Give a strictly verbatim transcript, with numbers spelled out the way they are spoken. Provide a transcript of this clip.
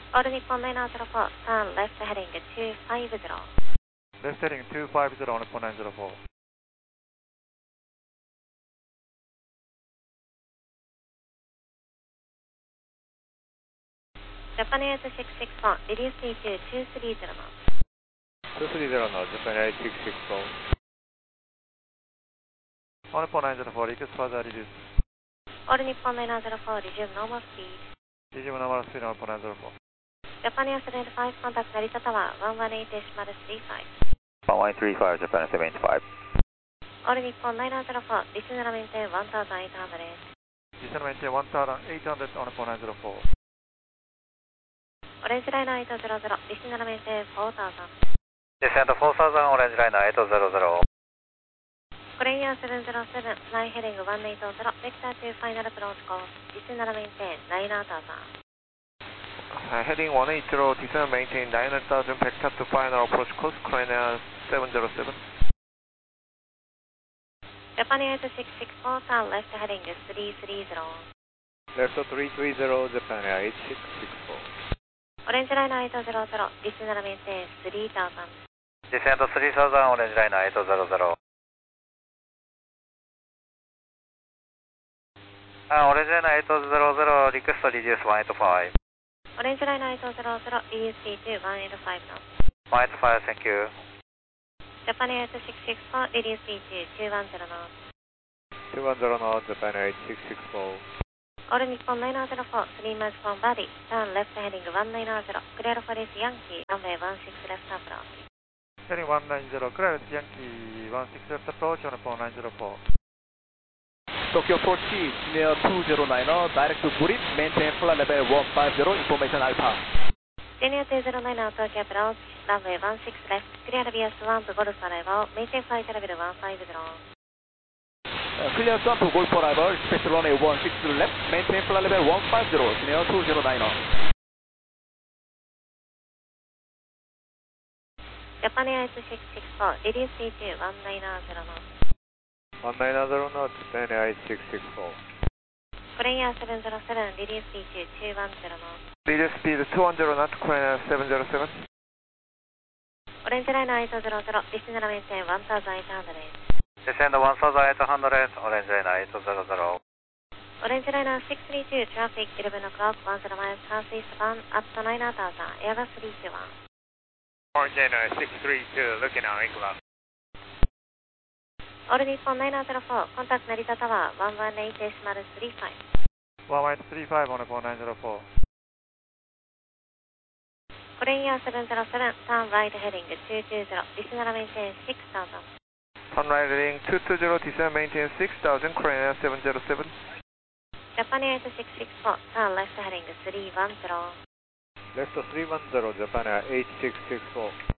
All Nippon nine zero four, turn left heading two five zero. Left heading two five zero on Nippon nine zero four. Japan Air six six four, reduce speed to two three zero knots. two three zero knots, Japan Air six six four. On Nippon nine zero four, request further reduce. All Nippon nine zero four, resume normal speed. Resume normal speed on Nippon nine zero four. Japan Air seven five, contact Narita Tower, one one eight decimal three five. one one three five, Japan Air seven five. All Nippon nine zero four, descend and maintain one thousand eight hundred. Descend and maintain one thousand eight hundred on Nippon nine zero four. Orange Liner eight zero zero, descend and maintain four thousand. Descend four thousand, Orange Liner eight zero zero. Korean Air seven zero seven, fly heading one eight zero, vector to final approach course, descend and maintain nine thousand. Uh, heading one eight zero, descend and maintain nine thousand, vector to final approach course, Korean Air seven zero seven. Japan Air six six four, turn left heading three three zero. Left three three zero, Japan Air eight six six four. Orange Liner eight zero zero, descend and maintain three thousand. Descend three thousand, Orange Liner eight zero zero. Uh, Orange Liner eight zero zero, request reduce one eight five. Orange Liner eight zero zero, reduce speed to one eight five knots. one eight five, thank you. Japan Air six six four, reduce speed to two one zero knots. two one zero knots, Japan Air eight six six four. All Nippon nine zero four, three miles from body, turn left heading one nine zero, clear for this Yankee, runway one six left approach. Heading one nine zero, clear at Yankee one six left approach on Nippon nine zero four. Tokyo four T, near two zero nine, direct to Burin, maintain flight level one five zero, information Alpha. Senior two zero nine, Tokyo approach, runway one six left, clear via swamp, golf arrival, maintain flight level one five zero. Uh, clear swamp, golf arrival, expect runway one six left, maintain flight level one five zero, near two zero nine. Japan Air six six four, reduce speed to one nine zero knots. one nine zero knots, Japan Air eight six six four. Korean Air seven zero seven, reduce speed to two one zero knots. Reduce speed two one zero knots, Korean Air seven zero seven. Orange Liner eight zero zero, descend and maintain one thousand eight hundred. Descend one thousand eight hundred, Orange Liner eight zero zero. Orange Liner six three two, traffic eleven o'clock, one zero miles southeast bound, up to nine thousand, Airbus three two one. Orange Liner six three two, looking on England. All Nippon nine zero four, contact Narita Tower, one one eight decimal three five. one one eight three five on Nippon nine zero four. Korean Air seven zero seven, turn right heading two two zero, descend and maintain six thousand. Turn right heading two two zero, descend and maintain six thousand, Korean Air seven zero seven. Japan Air six six four, turn left heading three one zero. Left three one zero, Japan Air eight six six four.